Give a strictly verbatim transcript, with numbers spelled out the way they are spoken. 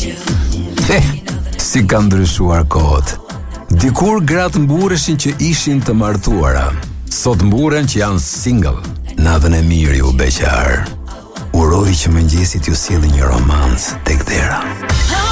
He, si ka ndryshuar kohët. Dikur gratë mbureshin që ishin të martuara. Sot mburen që janë single. Natën e mirë ju beqar. Uroj që mëngjesit ju sjellë një romancë tek dera.